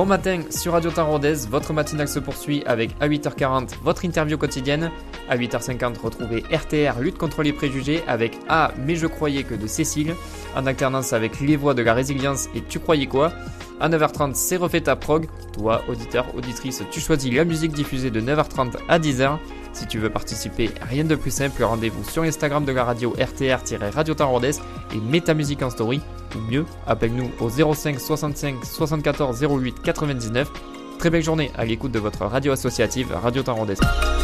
Bon matin sur Radio Temps Rodez, votre matinale se poursuit avec à 8h40 votre interview quotidienne. À 8h50, retrouvez RTR Lutte contre les préjugés avec Ah mais je croyais que de Cécile, en alternance avec Les Voix de la Résilience et Tu croyais quoi. À 9h30, c'est Refait ta prog. Toi, auditeur, auditrice, tu choisis la musique diffusée de 9h30 à 10h. Si tu veux participer, rien de plus simple, rendez-vous sur Instagram de la radio RTR-Radio Temps Rodez et mets ta musique en story. Ou mieux, appelle-nous au 05 65 74 08 99. Très belle journée à l'écoute de votre radio associative Radio Temps Rodez.